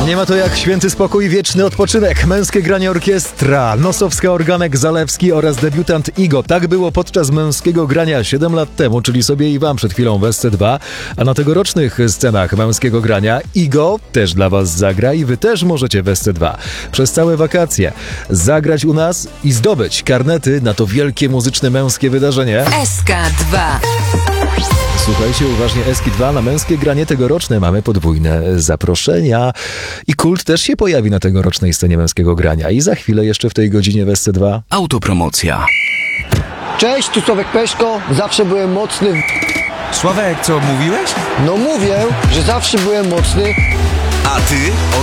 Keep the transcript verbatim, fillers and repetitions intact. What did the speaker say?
Nie ma to jak święty spokój, wieczny odpoczynek. Męskie granie orkiestra, Nosowska, Organek, Zalewski oraz debiutant Igo. Tak było podczas męskiego grania siedem lat temu, czyli sobie i wam przed chwilą w S C dwa. A na tegorocznych scenach męskiego grania Igo też dla was zagra i wy też możecie w S C dwa przez całe wakacje zagrać u nas i zdobyć karnety na to wielkie muzyczne męskie wydarzenie. S K dwa. Słuchajcie uważnie, S K dwa na męskie granie tegoroczne mamy podwójne zaproszenia i Kult też się pojawi na tegorocznej scenie męskiego grania i za chwilę jeszcze w tej godzinie w S C dwa. Autopromocja. Cześć, tu Sławek Peszko, zawsze byłem mocny w... Sławek, co mówiłeś? No mówię, że zawsze byłem mocny. A ty